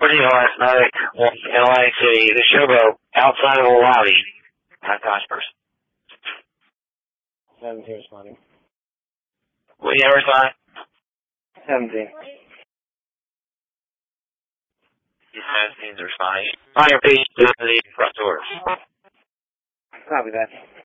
video last night in Atlantic City, the showboat outside of the lobby. Gospers. 17 responding. Will you ever sign? 17. He says he's responding. On your feet to the front doors. Copy that.